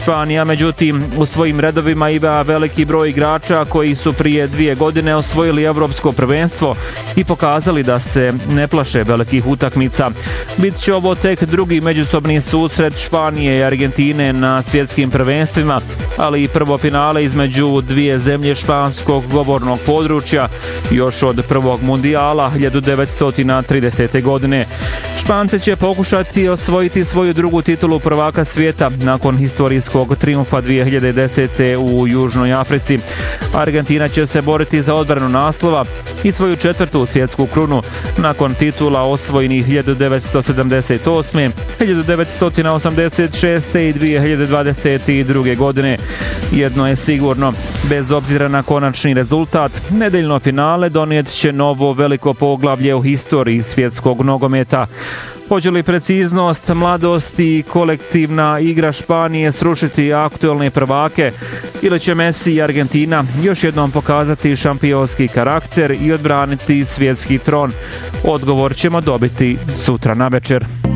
Španija, međutim, u svojim redovima ima veliki broj igrača koji su prije 2 godine osvojili evropsko prvenstvo i pokazali da se ne plaše velikih utakmica. Bit će ovo tek drugi međusobni susret Španije i Argentine na svjetskim prvenstvima, ali i prvo finale između dvije zemlje španskog govornog područja još od prvog mundijala 1930. godine. Španci će pokušati osvojiti svoju drugu titulu prvaka svijeta nakon historijskog triumfa 2010. u Južnoj Africi. Argentina će se boriti za odbranu naslova i svoju četvrtu svjetsku krunu nakon titula osvojenih 1978., 1986. i 2022. godine. Jedno je sigurno, bez obzira na konačni rezultat, nedeljno finale donijet će novo veliko poglavlje u historiji svjetskog nogometa. Hoće li preciznost, mladost i kolektivna igra Španije srušiti aktuelne prvake ili će Messi i Argentina još jednom pokazati šampionski karakter i odbraniti svjetski tron? Odgovor ćemo dobiti sutra navečer.